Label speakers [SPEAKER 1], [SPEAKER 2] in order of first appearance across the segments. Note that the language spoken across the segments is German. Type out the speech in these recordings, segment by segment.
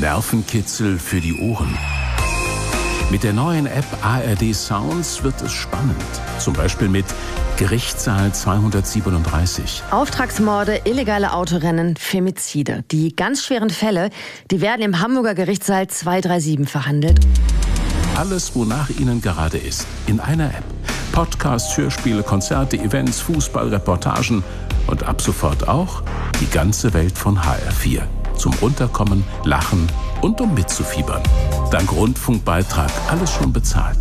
[SPEAKER 1] Nervenkitzel für die Ohren. Mit der neuen App ARD Sounds wird es spannend. Zum Beispiel mit Gerichtssaal 237.
[SPEAKER 2] Auftragsmorde, illegale Autorennen, Femizide. Die ganz schweren Fälle, die werden im Hamburger Gerichtssaal 237 verhandelt.
[SPEAKER 1] Alles, wonach Ihnen gerade ist, in einer App. Podcasts, Hörspiele, Konzerte, Events, Fußball, Reportagen und ab sofort auch die ganze Welt von HR4. Zum Runterkommen, Lachen und um mitzufiebern. Dank Rundfunkbeitrag alles schon bezahlt.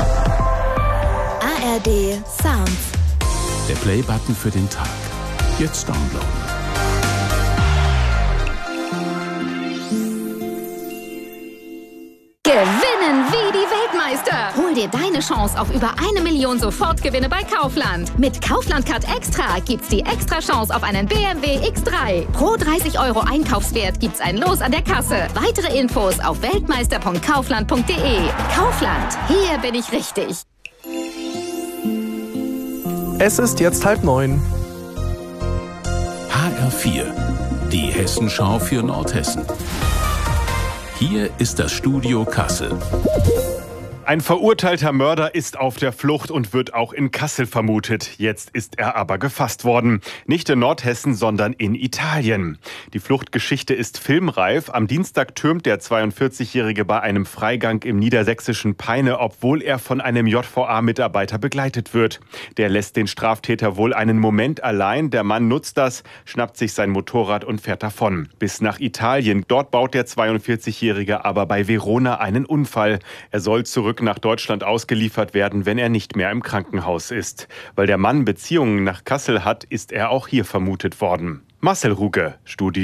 [SPEAKER 3] ARD Sounds.
[SPEAKER 1] Der Play-Button für den Tag. Jetzt downloaden.
[SPEAKER 4] Gewinnen wie die Weltmeister! Hol dir deine Chance auf über 1 Million Sofortgewinne bei Kaufland. Mit Kaufland Card Extra gibt's die Extra-Chance auf einen BMW X3. Pro 30 € Einkaufswert gibt's ein Los an der Kasse. Weitere Infos auf weltmeister.kaufland.de. Kaufland, hier bin ich richtig.
[SPEAKER 5] Es ist jetzt 8:30.
[SPEAKER 1] HR4, die Hessenschau für Nordhessen. Hier ist das Studio Kassel.
[SPEAKER 6] Ein verurteilter Mörder ist auf der Flucht und wird auch in Kassel vermutet. Jetzt ist er aber gefasst worden. Nicht in Nordhessen, sondern in Italien. Die Fluchtgeschichte ist filmreif. Am Dienstag türmt der 42-Jährige bei einem Freigang im niedersächsischen Peine, obwohl er von einem JVA-Mitarbeiter begleitet wird. Der lässt den Straftäter wohl einen Moment allein. Der Mann nutzt das, schnappt sich sein Motorrad und fährt davon. Bis nach Italien. Dort baut der 42-Jährige aber bei Verona einen Unfall. Er soll zurück nach Deutschland ausgeliefert werden, wenn er nicht mehr im Krankenhaus ist. Weil der Mann Beziehungen nach Kassel hat, ist er auch hier vermutet worden. Marcel Ruge, Studio